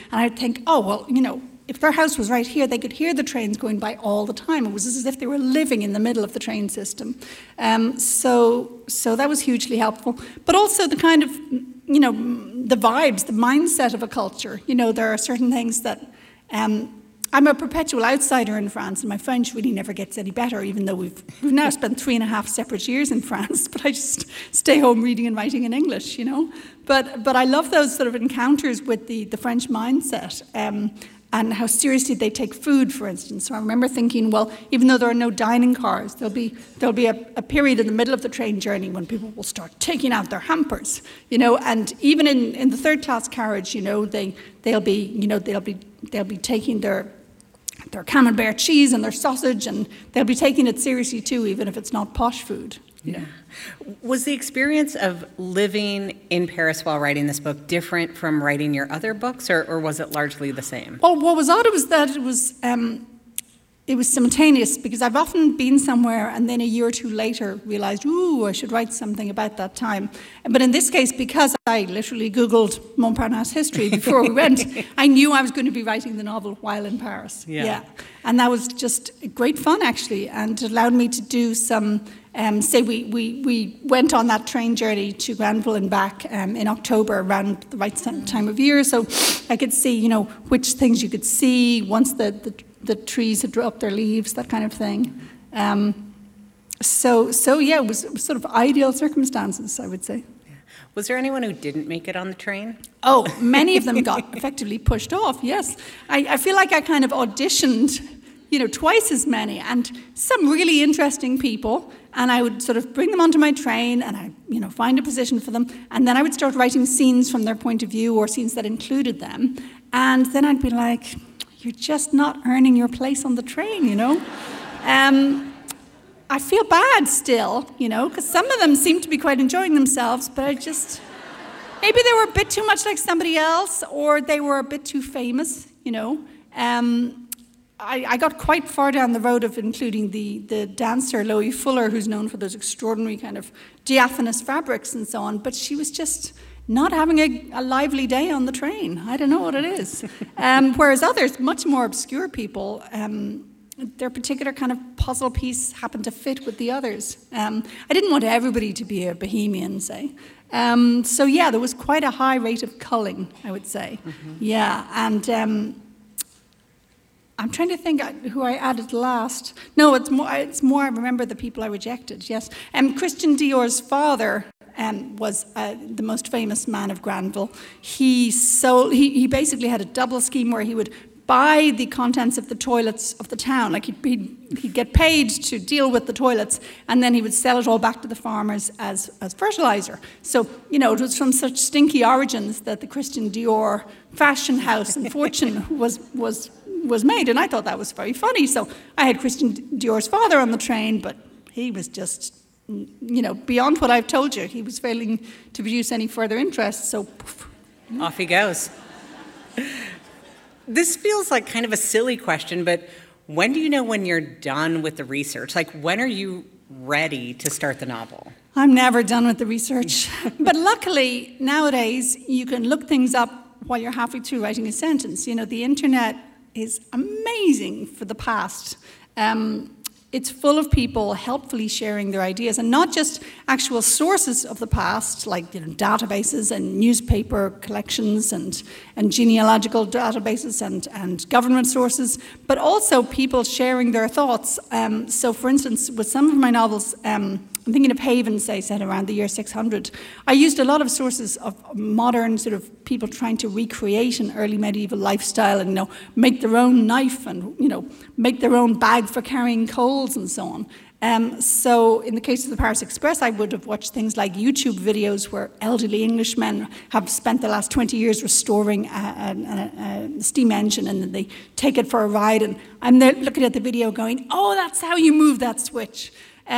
And I'd think, oh, well, if their house was right here, they could hear the trains going by all the time. It was as if they were living in the middle of the train system. So that was hugely helpful. But also the kind of, the vibes, the mindset of a culture. There are certain things that... I'm a perpetual outsider in France, and my French really never gets any better, even though we've now spent 3.5 separate years in France, but I just stay home reading and writing in English, But I love those sort of encounters with the French mindset, and how seriously they take food, for instance. So I remember thinking, well, even though there are no dining cars, there'll be a period in the middle of the train journey when people will start taking out their hampers, and even in the third class carriage, they'll be taking their camembert cheese and their sausage, and they'll be taking it seriously too, even if it's not posh food. Yeah. Was the experience of living in Paris while writing this book different from writing your other books, or was it largely the same? Well, what was odd was that it was simultaneous, because I've often been somewhere and then a year or two later realized, I should write something about that time. But in this case, because I literally Googled Montparnasse history before we went, I knew I was going to be writing the novel while in Paris. Yeah. And that was just great fun, actually, and it allowed me to do some... we went on that train journey to Granville and back in October, around the right time of year, so I could see, which things you could see once the trees had dropped their leaves, that kind of thing. So it was sort of ideal circumstances, I would say. Was there anyone who didn't make it on the train? Oh, many of them got effectively pushed off, yes. I feel like I kind of auditioned, twice as many, and some really interesting people, and I would sort of bring them onto my train, and I, find a position for them, and then I would start writing scenes from their point of view, or scenes that included them, and then I'd be like, you're just not earning your place on the train, I feel bad still, because some of them seem to be quite enjoying themselves, but maybe they were a bit too much like somebody else, or they were a bit too famous, I got quite far down the road of including the dancer Loie Fuller, who's known for those extraordinary kind of diaphanous fabrics and so on, but she was just not having a lively day on the train. I don't know what it is. Whereas others, much more obscure people, their particular kind of puzzle piece happened to fit with the others. I didn't want everybody to be a bohemian, say. So there was quite a high rate of culling, I would say. Mm-hmm. Yeah, and I'm trying to think who I added last. No, it's more I remember the people I rejected, yes. Christian Dior's father was the most famous man of Granville. He basically had a double scheme where he would buy the contents of the toilets of the town. Like he'd get paid to deal with the toilets, and then he would sell it all back to the farmers as fertilizer. So, it was from such stinky origins that the Christian Dior fashion house and fortune was made, and I thought that was very funny. So I had Christian Dior's father on the train, but he was just, beyond what I've told you. He was failing to produce any further interest, so poof. Off he goes. This feels like kind of a silly question, but when do you know when you're done with the research? Like, when are you ready to start the novel? I'm never done with the research. But luckily, nowadays, you can look things up while you're halfway through writing a sentence. The internet is amazing for the past. It's full of people helpfully sharing their ideas, and not just actual sources of the past, like databases and newspaper collections and genealogical databases and government sources, but also people sharing their thoughts. So, for instance, with some of my novels, I'm thinking of Haven, say, set around the year 600. I used a lot of sources of modern sort of people trying to recreate an early medieval lifestyle and, make their own knife and, make their own bag for carrying coals and so on. So in the case of the Paris Express, I would have watched things like YouTube videos where elderly Englishmen have spent the last 20 years restoring a steam engine, and then they take it for a ride, and I'm there looking at the video going, oh, that's how you move that switch.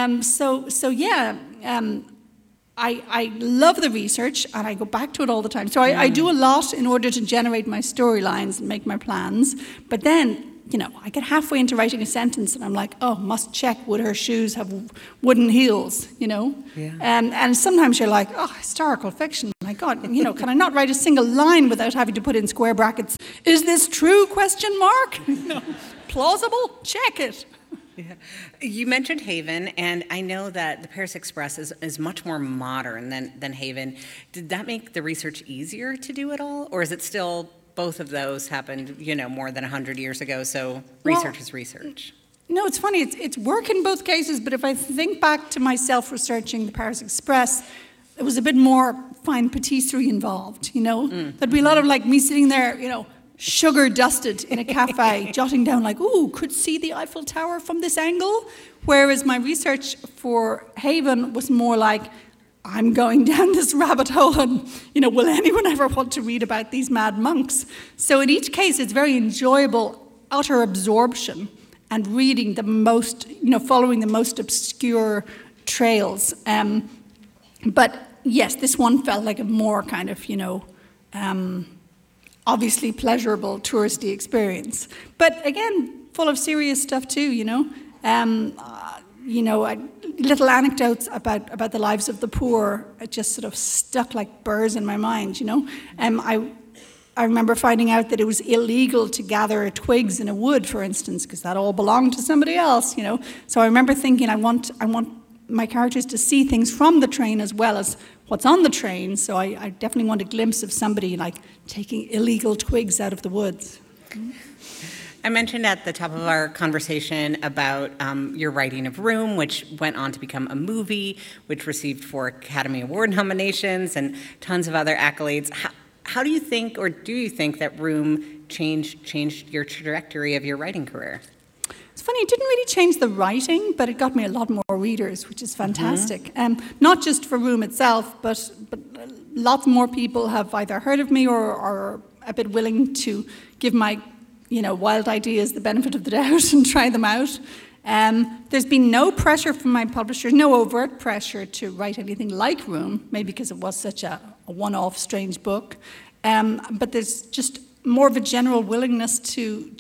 I love the research, and I go back to it all the time. So I do a lot in order to generate my storylines and make my plans. But then, I get halfway into writing a sentence, and I'm like, oh, must check, would her shoes have wooden heels, Yeah. And sometimes you're like, oh, historical fiction. Like, God, can I not write a single line without having to put in square brackets, is this true, question mark? Plausible? Check it. Yeah. You mentioned Haven, and I know that the Paris Express is much more modern than Haven. Did that make the research easier to do it all, or is it still both of those happened, more than 100 years ago, so research is research? No, it's funny. It's work in both cases, but if I think back to myself researching the Paris Express, there was a bit more fine patisserie involved, There'd be a lot of me sitting there, sugar dusted in a cafe, jotting down ooh, could see the Eiffel Tower from this angle. Whereas my research for Haven was more I'm going down this rabbit hole and, will anyone ever want to read about these mad monks? So in each case, it's very enjoyable, utter absorption and reading the most, following the most obscure trails. But yes, this one felt like a more kind of, obviously pleasurable touristy experience. But again, full of serious stuff too, little anecdotes about the lives of the poor just sort of stuck like burrs in my mind, I remember finding out that it was illegal to gather twigs in a wood, for instance, because that all belonged to somebody else, So I remember thinking I want my characters to see things from the train as well as what's on the train, so I definitely want a glimpse of somebody taking illegal twigs out of the woods. I mentioned at the top of our conversation about your writing of Room, which went on to become a movie, which received 4 Academy Award nominations and tons of other accolades. How do you think, or do you think, that Room changed your trajectory of your writing career? It's funny, it didn't really change the writing, but it got me a lot more readers, which is fantastic. Not just for Room itself, but lots more people have either heard of me or are a bit willing to give my wild ideas the benefit of the doubt and try them out. There's been no pressure from my publishers, no overt pressure to write anything like Room, maybe because it was such a one-off strange book. But there's just more of a general willingness to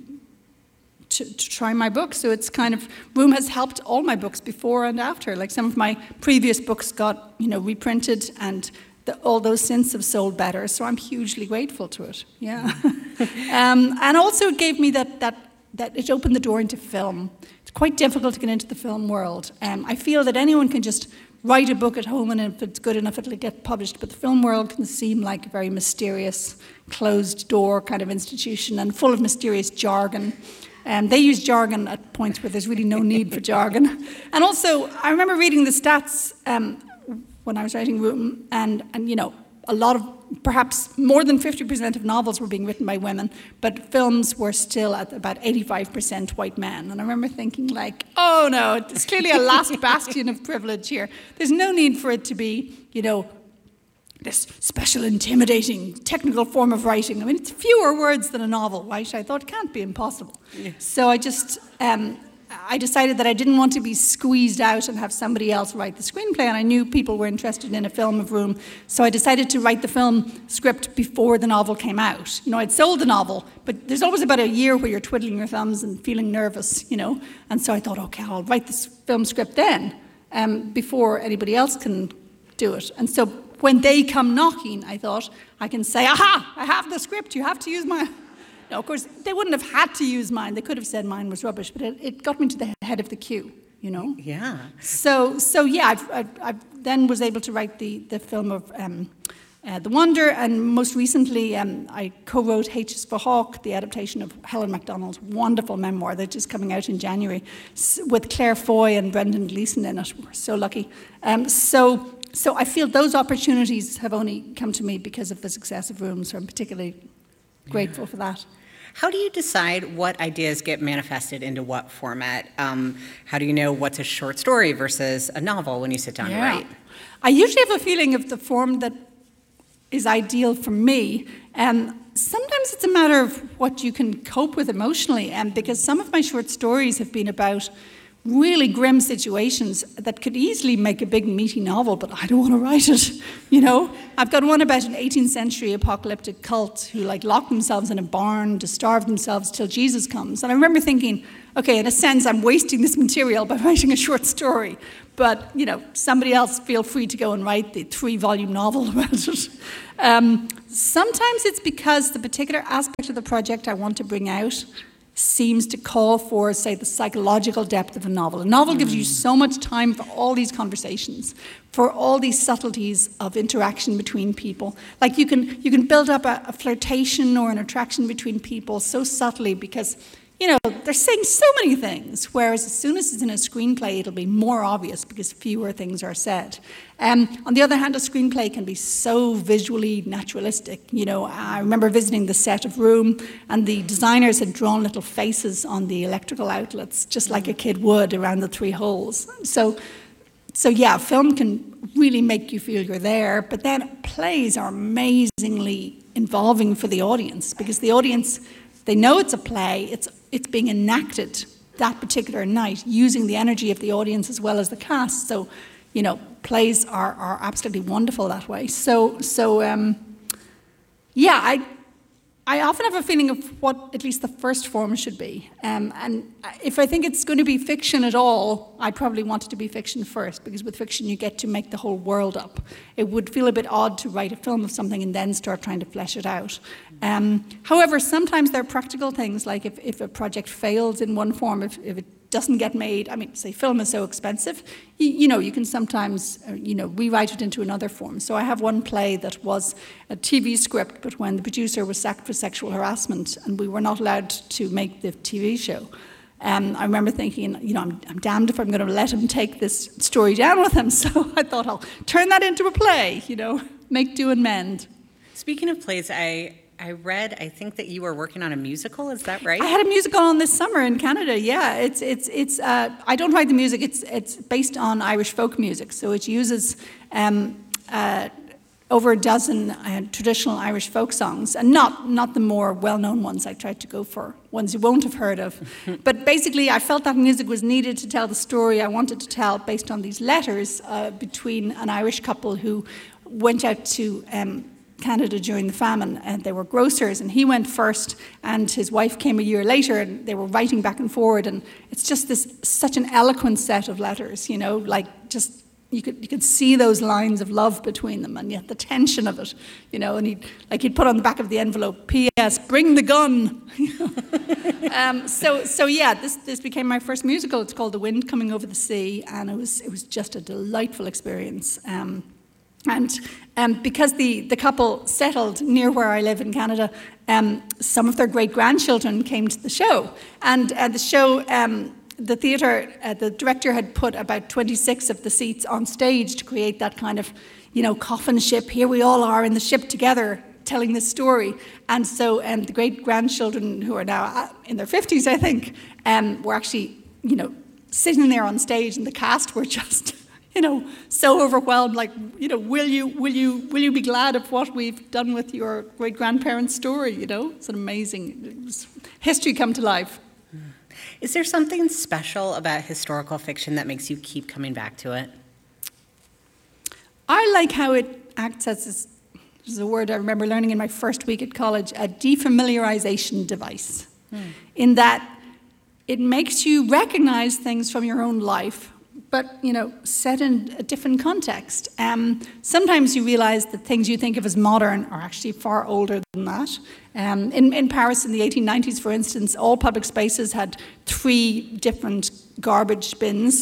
try my book. So it's kind of, Room has helped all my books before and after. Some of my previous books got, reprinted, and all those since have sold better. So I'm hugely grateful to it. Yeah. And also it gave me that it opened the door into film. It's quite difficult to get into the film world. I feel that anyone can just write a book at home, and if it's good enough, it'll get published. But the film world can seem like a very mysterious, closed-door kind of institution and full of mysterious jargon. They use jargon at points where there's really no need for jargon. And also, I remember reading the stats when I was writing Room, and a lot of, perhaps more than 50% of novels were being written by women, but films were still at about 85% white men. And I remember thinking oh no, it's clearly a last bastion of privilege here. There's no need for it to be, this special, intimidating, technical form of writing. I mean, it's fewer words than a novel, right? I thought it can't be impossible. Yeah. So I just, I decided that I didn't want to be squeezed out and have somebody else write the screenplay, and I knew people were interested in a film of Room, so I decided to write the film script before the novel came out. I'd sold the novel, but there's always about a year where you're twiddling your thumbs and feeling nervous, and so I thought, okay, I'll write this film script then, before anybody else can do it. And so when they come knocking, I thought, I can say, aha, I have the script, you have to use mine. No, of course, they wouldn't have had to use mine. They could have said mine was rubbish, but it got me to the head of the queue, Yeah. So yeah, I then was able to write the film of The Wonder, and most recently I co-wrote H is for Hawk, the adaptation of Helen Macdonald's wonderful memoir that's just coming out in January, with Claire Foy and Brendan Gleeson in it. We're so lucky. So I feel those opportunities have only come to me because of the success of Room, so I'm particularly grateful for that. How do you decide what ideas get manifested into what format? How do you know what's a short story versus a novel when you sit down to write? I usually have a feeling of the form that is ideal for me. Sometimes it's a matter of what you can cope with emotionally, because some of my short stories have been about really grim situations that could easily make a big meaty novel, but I don't want to write it, you know. I've got one about an 18th century apocalyptic cult who like locked themselves in a barn to starve themselves till Jesus comes. And I remember thinking, okay, in a sense, I'm wasting this material by writing a short story. But, you know, somebody else feel free to go and write the 3-volume novel about it. Sometimes it's because the particular aspect of the project I want to bring out seems to call for, say, the psychological depth of a novel. A novel gives you so much time for all these conversations, for all these subtleties of interaction between people. Like you can build up a flirtation or an attraction between people so subtly because, you know, they're saying so many things, whereas as soon as it's in a screenplay, it'll be more obvious because fewer things are said. On the other hand, a screenplay can be so visually naturalistic. You know, I remember visiting the set of Room, and the designers had drawn little faces on the electrical outlets, just like a kid would around the 3 holes. So yeah, film can really make you feel you're there, but then plays are amazingly involving for the audience because the audience, they know it's a play, it's being enacted that particular night using the energy of the audience as well as the cast. So, you know, plays are absolutely wonderful that way. Yeah, I often have a feeling of what at least the first form should be. And if I think it's going to be fiction at all, I probably want it to be fiction first, because with fiction you get to make the whole world up. It would feel a bit odd to write a film of something and then start trying to flesh it out. However, sometimes there are practical things, like if a project fails in one form, if it doesn't get made, I mean, say film is so expensive, you know, you can sometimes, rewrite it into another form. So I have one play that was a TV script, but when the producer was sacked for sexual harassment and we were not allowed to make the TV show, I remember thinking, you know, I'm damned if I'm going to let him take this story down with him. So I thought I'll turn that into a play, you know, make do and mend. Speaking of plays, I read, I think that you were working on a musical, is that right? I had a musical on this summer in Canada, yeah. It's I don't write the music, it's based on Irish folk music, so it uses over a dozen traditional Irish folk songs, and not the more well-known ones. I tried to go for ones you won't have heard of. But basically, I felt that music was needed to tell the story I wanted to tell based on these letters between an Irish couple who went out to Canada during the famine, and they were grocers, and he went first and his wife came a year later, and they were writing back and forward, and it's just such an eloquent set of letters, you know, like just you could see those lines of love between them, and yet the tension of it, you know, and he'd put on the back of the envelope, P.S. bring the gun. So yeah, this became my first musical. It's called The Wind Coming Over the Sea, and it was just a delightful experience. And because the couple settled near where I live in Canada, some of their great-grandchildren came to the show. And the show, the theatre, the director had put about 26 of the seats on stage to create that kind of, you know, coffin ship. Here we all are in the ship together telling this story. And so the great-grandchildren, who are now in their 50s, I think, were actually, you know, sitting there on stage, and the cast were just... you know, so overwhelmed, like, you know, will you be glad of what we've done with your great-grandparents' story, you know? It's an amazing history come to life. Is there something special about historical fiction that makes you keep coming back to it? I like how it acts as this is a word I remember learning in my first week at college, a defamiliarization device, in that it makes you recognize things from your own life, but, you know, set in a different context. Sometimes you realize that things you think of as modern are actually far older than that. In Paris in the 1890s, for instance, all public spaces had 3 different garbage bins,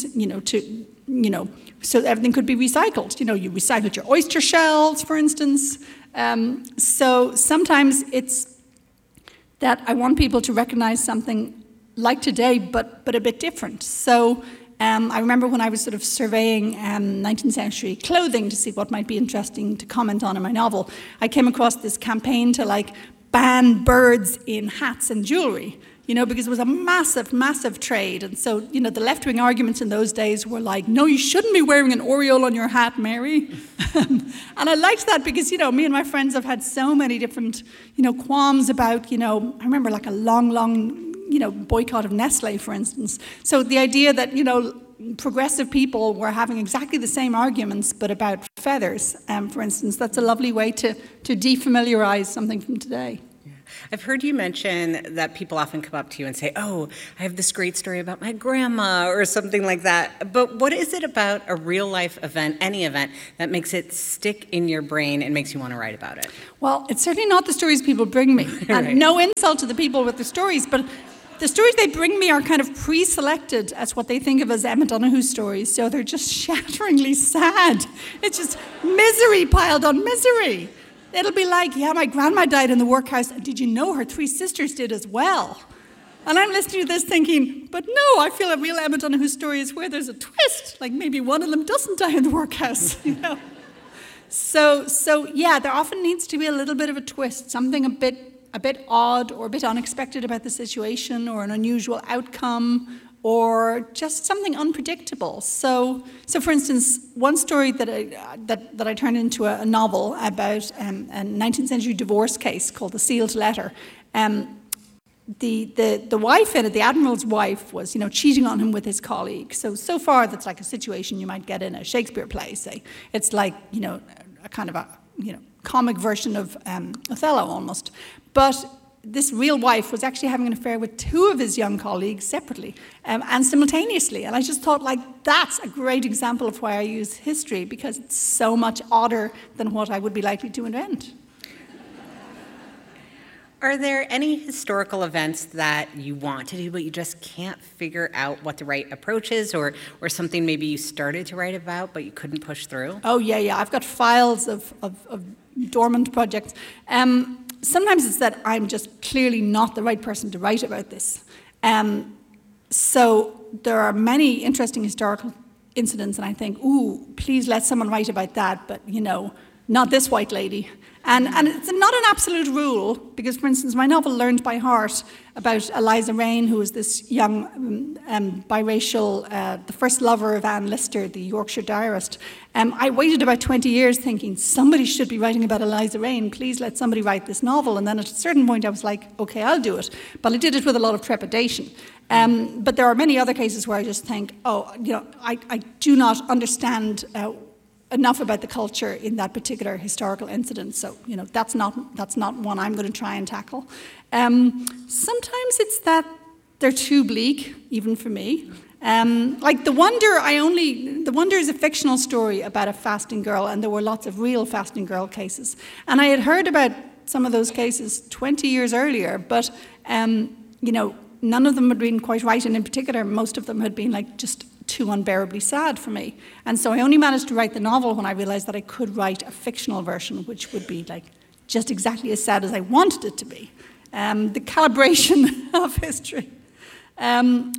so everything could be recycled. You know, you recycled your oyster shells, for instance. So sometimes it's that I want people to recognize something like today, but a bit different. So I remember when I was sort of surveying 19th century clothing to see what might be interesting to comment on in my novel, I came across this campaign to like ban birds in hats and jewellery, you know, because it was a massive, massive trade. And so, you know, the left-wing arguments in those days were like, no, you shouldn't be wearing an aureole on your hat, Mary. And I liked that because, you know, me and my friends have had so many different, you know, qualms about, you know, I remember like a long boycott of Nestle, for instance. So the idea that, progressive people were having exactly the same arguments, but about feathers, for instance, that's a lovely way to defamiliarize something from today. I've heard you mention that people often come up to you and say, oh, I have this great story about my grandma or something like that. But what is it about a real life event, any event, that makes it stick in your brain and makes you want to write about it? Well, it's certainly not the stories people bring me. And Right. no insult to the people with the stories, but the stories they bring me are kind of pre-selected as what they think of as Emma Donoghue stories. So they're just shatteringly sad. It's just misery piled on misery. It'll be like, yeah, my grandma died in the workhouse, and did you know her 3 sisters did as well? And I'm listening to this thinking, but no, I feel a real Emma Donoghue story is where there's a twist, like maybe one of them doesn't die in the workhouse, So yeah, there often needs to be a little bit of a twist, something a bit odd or a bit unexpected about the situation, or an unusual outcome, or just something unpredictable. So for instance, one story that I turned into a novel about a 19th century divorce case called The Sealed Letter. The wife in it, the admiral's wife, was cheating on him with his colleague. So far that's like a situation you might get in a Shakespeare play. Say it's like a kind of a comic version of Othello almost, but this real wife was actually having an affair with 2 of his young colleagues separately and simultaneously. And I just thought, that's a great example of why I use history, because it's so much odder than what I would be likely to invent. Are there any historical events that you want to do, but you just can't figure out what the right approach is, or something maybe you started to write about, but you couldn't push through? Oh, yeah. I've got files of dormant projects. Sometimes it's that I'm just clearly not the right person to write about this. So there are many interesting historical incidents, and I think, ooh, please let someone write about that, but, not this white lady. And it's not an absolute rule, because, for instance, my novel Learned by Heart, about Eliza Raine, who was this young biracial, the first lover of Anne Lister, the Yorkshire diarist. I waited about 20 years thinking, somebody should be writing about Eliza Raine. Please let somebody write this novel. And then at a certain point I was like, okay, I'll do it. But I did it with a lot of trepidation. But there are many other cases where I just think, I do not understand enough about the culture in that particular historical incident. So, that's not one I'm going to try and tackle. Sometimes it's that they're too bleak, even for me. Like The Wonder is a fictional story about a fasting girl, and there were lots of real fasting girl cases. And I had heard about some of those cases 20 years earlier, but, none of them had been quite right, and in particular, most of them had been just too unbearably sad for me. And so I only managed to write the novel when I realized that I could write a fictional version, which would be just exactly as sad as I wanted it to be. The calibration of history. And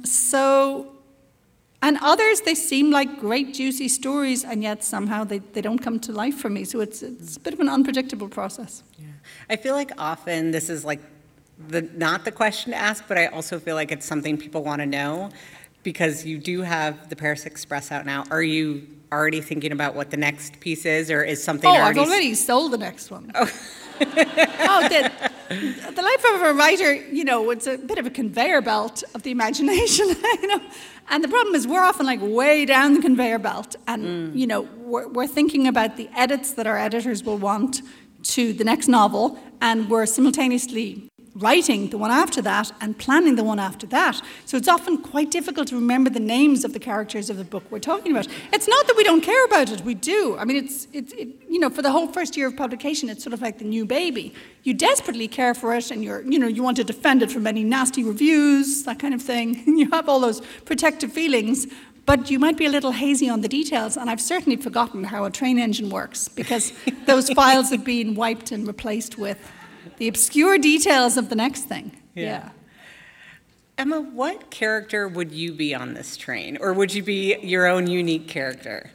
others, they seem like great juicy stories, and yet somehow they don't come to life for me. So it's a bit of an unpredictable process. Yeah. I feel like often this is not the question to ask, but I also feel like it's something people want to know. Because you do have the Paris Express out now. Are you already thinking about what the next piece is, or is something already... I've already sold the next one. Oh, the life of a writer, it's a bit of a conveyor belt of the imagination, And the problem is we're often way down the conveyor belt, and, we're thinking about the edits that our editors will want to the next novel, and we're simultaneously writing the one after that and planning the one after that. So it's often quite difficult to remember the names of the characters of the book we're talking about. It's not that we don't care about it, we do. I mean, for the whole first year of publication, it's sort of like the new baby. You desperately care for it, and you want to defend it from any nasty reviews, that kind of thing. You have all those protective feelings, but you might be a little hazy on the details, and I've certainly forgotten how a train engine works, because those files have been wiped and replaced with the obscure details of the next thing. Yeah. Emma, what character would you be on this train? Or would you be your own unique character?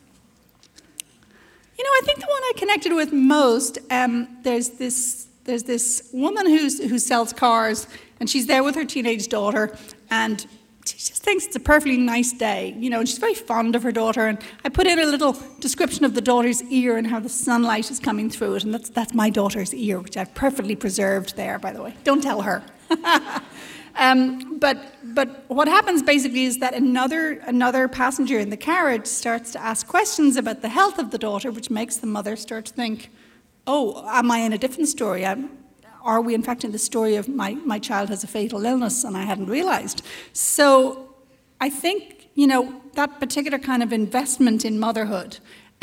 I think the one I connected with most, there's this woman who sells cars, and she's there with her teenage daughter, and she just thinks it's a perfectly nice day, and she's very fond of her daughter. And I put in a little description of the daughter's ear and how the sunlight is coming through it, and that's my daughter's ear, which I've perfectly preserved there, by the way. Don't tell her. But what happens basically is that another passenger in the carriage starts to ask questions about the health of the daughter, which makes the mother start to think, oh, am I in a different story? Are we in fact in the story of my child has a fatal illness and I hadn't realized? So I think, that particular kind of investment in motherhood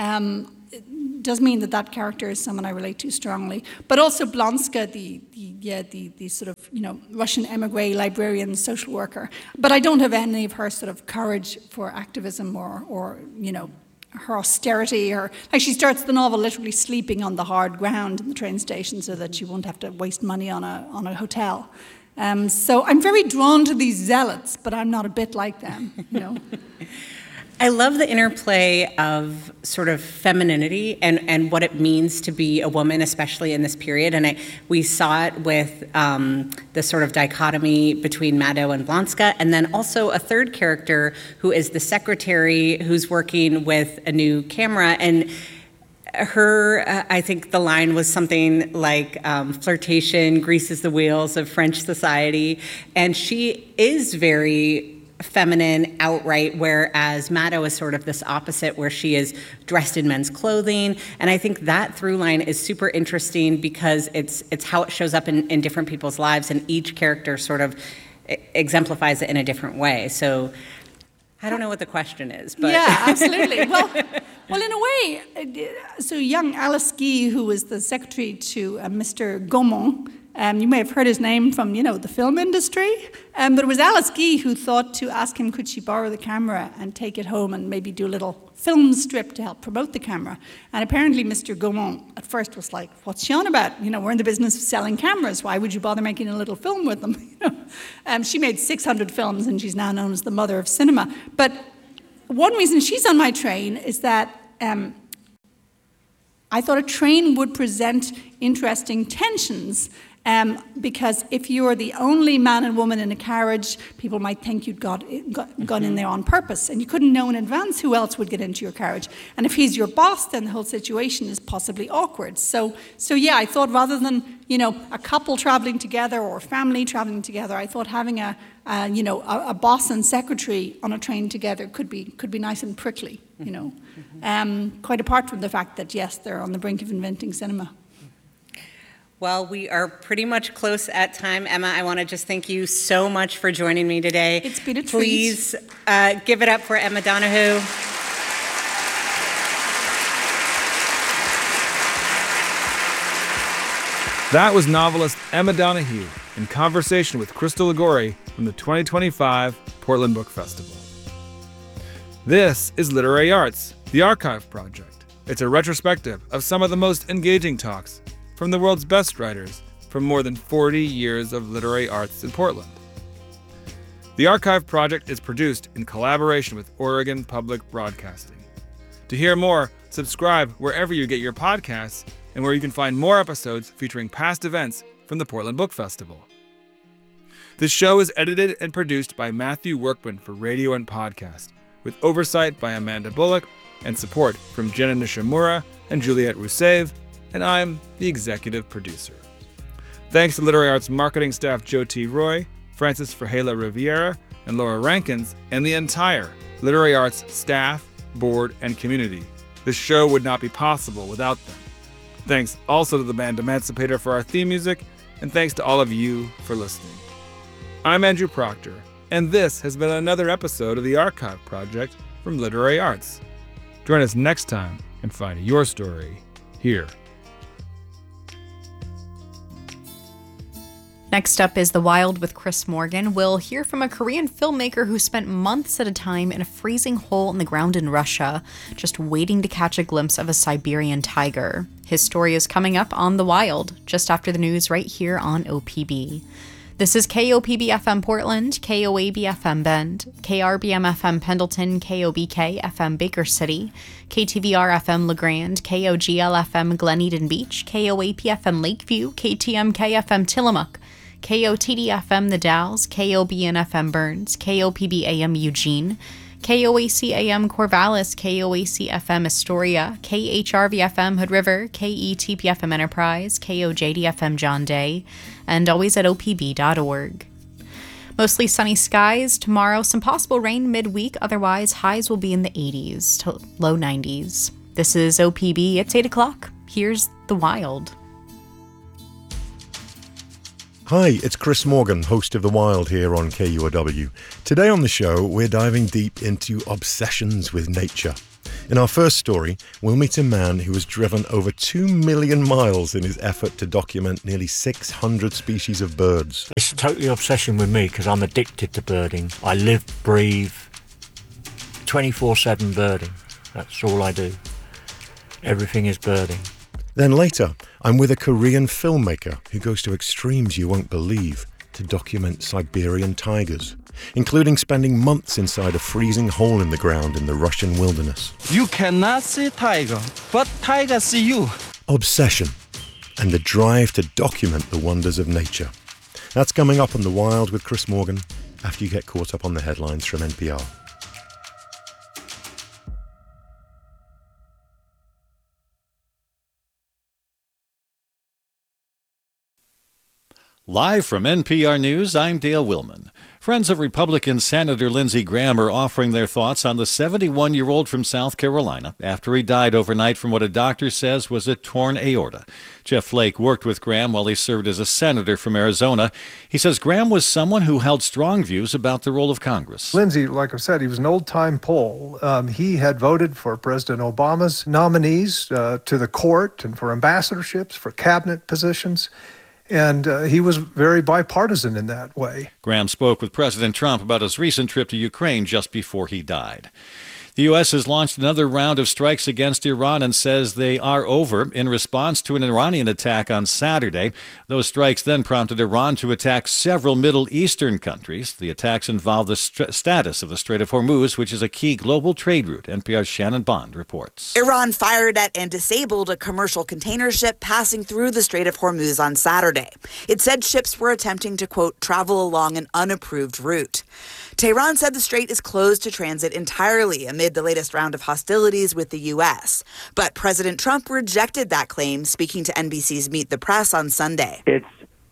does mean that character is someone I relate to strongly. But also Blonska, the sort of, Russian emigre librarian, social worker. But I don't have any of her sort of courage for activism or her austerity, or like she starts the novel literally sleeping on the hard ground in the train station so that she won't have to waste money on a hotel. So I'm very drawn to these zealots, but I'm not a bit like them, I love the interplay of sort of femininity and what it means to be a woman, especially in this period. And we saw it with the sort of dichotomy between Mado and Blonska, and then also a third character who is the secretary who's working with a new camera. And her, I think the line was something like flirtation greases the wheels of French society. And she is very feminine outright, whereas Mado is sort of this opposite, where she is dressed in men's clothing. And I think that through line is super interesting because it's how it shows up in different people's lives, and each character sort of exemplifies it in a different way. So I don't know what the question is, but yeah, absolutely. Well, in a way, so young Alice Guy, who was the secretary to Mr. Gaumont, you may have heard his name from, the film industry, but it was Alice Guy who thought to ask him could she borrow the camera and take it home and maybe do a little film strip to help promote the camera. And apparently Mr. Gaumont at first was like, what's she on about? We're in the business of selling cameras. Why would you bother making a little film with them? She made 600 films and she's now known as the mother of cinema. But one reason she's on my train is that I thought a train would present interesting tensions. Because if you're the only man and woman in a carriage, people might think you'd gone in there on purpose, and you couldn't know in advance who else would get into your carriage. And if he's your boss, then the whole situation is possibly awkward. So yeah, I thought rather than a couple traveling together or family traveling together, I thought having a boss and secretary on a train together could be nice and prickly. Quite apart from the fact that yes, they're on the brink of inventing cinema. Well, we are pretty much close at time. Emma, I want to just thank you so much for joining me today. It's been a treat. Please give it up for Emma Donoghue. That was novelist Emma Donoghue in conversation with Crystal Ligori from the 2025 Portland Book Festival. This is Literary Arts, the Archive Project. It's a retrospective of some of the most engaging talks from the world's best writers from more than 40 years of literary arts in Portland. The Archive Project is produced in collaboration with Oregon Public Broadcasting. To hear more, subscribe wherever you get your podcasts and where you can find more episodes featuring past events from the Portland Book Festival. This show is edited and produced by Matthew Workman for radio and podcast, with oversight by Amanda Bullock and support from Jenna Nishimura and Juliette Roussev, and I'm the executive producer. Thanks to Literary Arts marketing staff Joe T. Roy, Francis Ferhela Riviera, and Laura Rankins, and the entire Literary Arts staff, board, and community. This show would not be possible without them. Thanks also to the band Emancipator for our theme music, and thanks to all of you for listening. I'm Andrew Proctor, and this has been another episode of the Archive Project from Literary Arts. Join us next time and find your story here. Next up is The Wild with Chris Morgan. We'll hear from a Korean filmmaker who spent months at a time in a freezing hole in the ground in Russia, just waiting to catch a glimpse of a Siberian tiger. His story is coming up on The Wild, just after the news right here on OPB. This is KOPB FM Portland, KOAB FM Bend, KRBM FM Pendleton, KOBK FM Baker City, KTVR FM LeGrand, KOGL FM Glen Eden Beach, KOAP FM Lakeview, KTMK FM Tillamook, KOTD FM The Dalles, KOBN FM Burns, KOPB AM Eugene, KOAC AM Corvallis, KOAC FM Astoria, KHRV FM Hood River, KETP FM Enterprise, KOJD FM John Day, and always at opb.org. Mostly sunny skies. Tomorrow, some possible rain midweek. Otherwise, highs will be in the 80s to low 90s. This is OPB. It's 8 o'clock. Here's The Wild. Hi, it's Chris Morgan, host of The Wild here on KUOW. Today on the show, we're diving deep into obsessions with nature. In our first story, we'll meet a man who has driven over 2 million miles in his effort to document nearly 600 species of birds. It's a total obsession with me because I'm addicted to birding. I live, breathe, 24/7 birding. That's all I do. Everything is birding. Then later, I'm with a Korean filmmaker who goes to extremes you won't believe to document Siberian tigers, including spending months inside a freezing hole in the ground in the Russian wilderness. You cannot see tiger, but tiger see you. Obsession and the drive to document the wonders of nature. That's coming up on The Wild with Chris Morgan after you get caught up on the headlines from NPR. Live from NPR News, I'm Dale Willman. Friends of Republican Senator Lindsey Graham are offering their thoughts on the 71-year-old from South Carolina after he died overnight from what a doctor says was a torn aorta. Jeff Flake worked with Graham while he served as a senator from Arizona. He says Graham was someone who held strong views about the role of Congress. Lindsey, like I said, he was an old-time Pole. He had voted for President Obama's nominees to the court and for ambassadorships, for cabinet positions. And he was very bipartisan in that way. Graham spoke with President Trump about his recent trip to Ukraine just before he died. The U.S. has launched another round of strikes against Iran and says they are over in response to an Iranian attack on Saturday. Those strikes then prompted Iran to attack several Middle Eastern countries. The attacks involve the status of the Strait of Hormuz, which is a key global trade route. NPR's Shannon Bond reports. Iran fired at and disabled a commercial container ship passing through the Strait of Hormuz on Saturday. It said ships were attempting to, quote, travel along an unapproved route. Tehran said the strait is closed to transit entirely amid the latest round of hostilities with the U.S. But President Trump rejected that claim, speaking to NBC's Meet the Press on Sunday. It's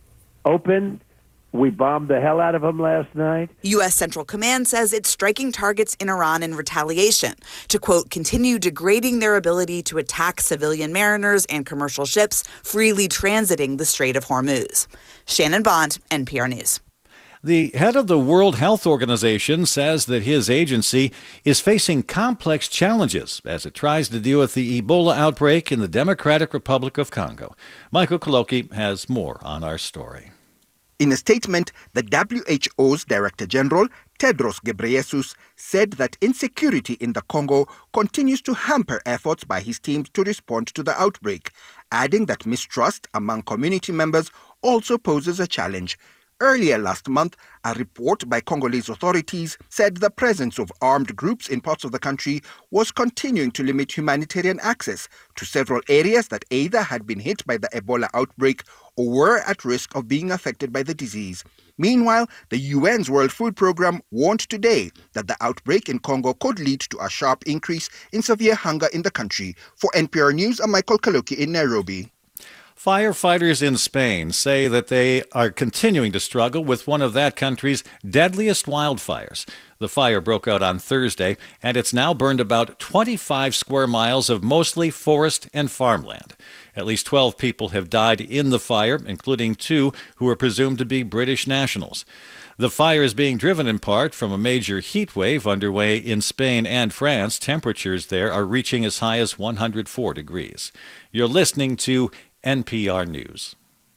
open. We bombed the hell out of them last night. U.S. Central Command says it's striking targets in Iran in retaliation to, quote, continue degrading their ability to attack civilian mariners and commercial ships freely transiting the Strait of Hormuz. Shannon Bond, NPR News. The head of the World Health Organization says that his agency is facing complex challenges as it tries to deal with the Ebola outbreak in the Democratic Republic of Congo. Michael Koloki has more on our story. In a statement, the WHO's Director General, Tedros Ghebreyesus, said that insecurity in the Congo continues to hamper efforts by his teams to respond to the outbreak, adding that mistrust among community members also poses a challenge. Earlier last month, a report by Congolese authorities said the presence of armed groups in parts of the country was continuing to limit humanitarian access to several areas that either had been hit by the Ebola outbreak or were at risk of being affected by the disease. Meanwhile, the UN's World Food Programme warned today that the outbreak in Congo could lead to a sharp increase in severe hunger in the country. For NPR News, I'm Michael Kaloki in Nairobi. Firefighters in Spain say that they are continuing to struggle with one of that country's deadliest wildfires. The fire broke out on Thursday, and it's now burned about 25 square miles of mostly forest and farmland. At least 12 people have died in the fire, including 2 who are presumed to be British nationals. The fire is being driven in part from a major heat wave underway in Spain and France. Temperatures there are reaching as high as 104 degrees. You're listening to NPR News.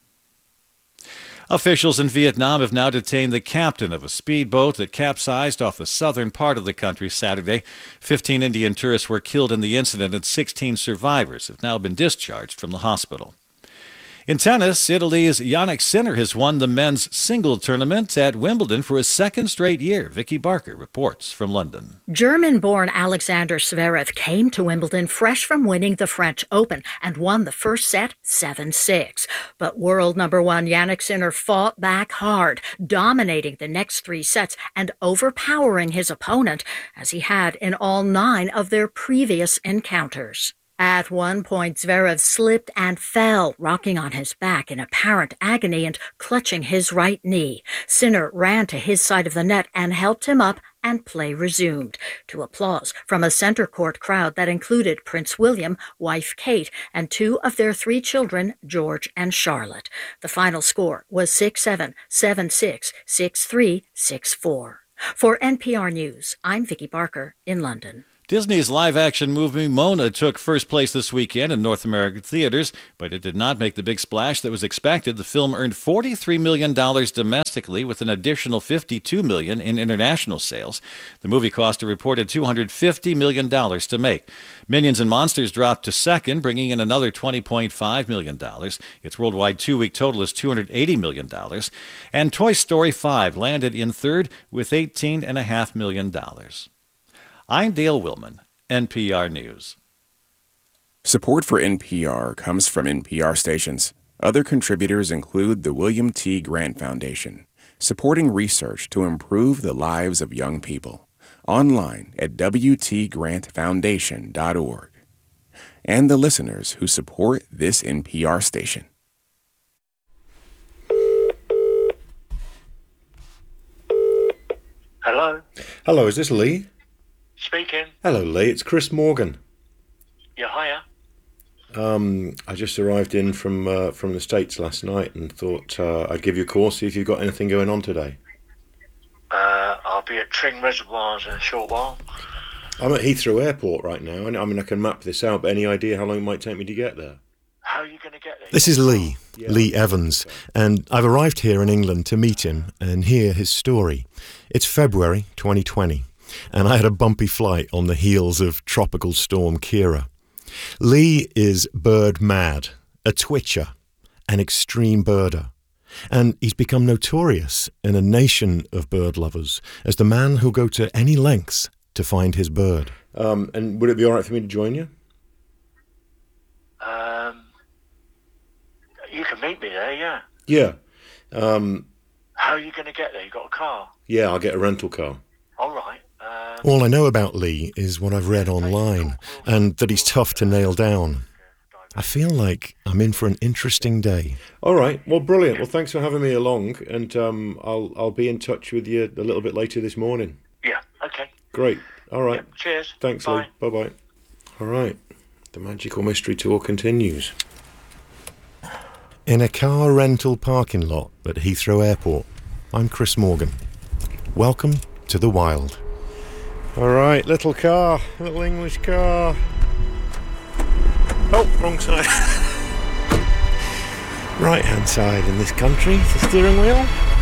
Officials in Vietnam have now detained the captain of a speedboat that capsized off the southern part of the country Saturday. 15 Indian tourists were killed in the incident, and 16 survivors have now been discharged from the hospital. In tennis, Italy's Jannik Sinner has won the men's single tournament at Wimbledon for a second straight year. Vicky Barker reports from London. German-born Alexander Zverev came to Wimbledon fresh from winning the French Open and won the first set 7-6. But world number 1 Jannik Sinner fought back hard, dominating the next 3 sets and overpowering his opponent, as he had in all 9 of their previous encounters. At one point, Zverev slipped and fell, rocking on his back in apparent agony and clutching his right knee. Sinner ran to his side of the net and helped him up, and play resumed, to applause from a center court crowd that included Prince William, wife Kate, and 2 of their 3 children, George and Charlotte. The final score was 6-7, 7-6, 6-3, 6-4. For NPR News, I'm Vicki Barker in London. Disney's live-action movie Mona took first place this weekend in North American theaters, but it did not make the big splash that was expected. The film earned $43 million domestically, with an additional $52 million in international sales. The movie cost a reported $250 million to make. Minions and Monsters dropped to second, bringing in another $20.5 million. Its worldwide 2-week total is $280 million. And Toy Story 5 landed in third with $18.5 million. I'm Dale Willman, NPR News. Support for NPR comes from NPR stations. Other contributors include the William T. Grant Foundation, supporting research to improve the lives of young people. Online at wtgrantfoundation.org. And the listeners who support this NPR station. Hello? Hello, is this Lee? Speaking. Hello, Lee. It's Chris Morgan. Yeah, hiya. I just arrived in from the States last night and thought I'd give you a call, see if you've got anything going on today. I'll be at Tring Reservoirs in a short while. I'm at Heathrow Airport right now, and I mean, I can map this out, but any idea how long it might take me to get there? How are you going to get there? This is Lee, Lee Evans, and I've arrived here in England to meet him and hear his story. It's February 2020. And I had a bumpy flight on the heels of Tropical Storm Kira. Lee is bird mad, a twitcher, an extreme birder. And he's become notorious in a nation of bird lovers as the man who'll go to any lengths to find his bird. And would it be all right for me to join you? You can meet me there, yeah. Yeah. How are you going to get there? You got a car? Yeah, I'll get a rental car. All right. All I know about Lee is what I've read online, and that he's tough to nail down. I feel like I'm in for an interesting day. All right, well, brilliant. Well, thanks for having me along, and I'll be in touch with you a little bit later this morning. Yeah, okay. Great. All right. Yeah, cheers. Thanks, Bye. Lee. Bye-bye. All right. The Magical Mystery Tour continues. In a car rental parking lot at Heathrow Airport, I'm Chris Morgan. Welcome to the wild. All right, little car, little English car. Oh, wrong side. Right-hand side in this country, the steering wheel.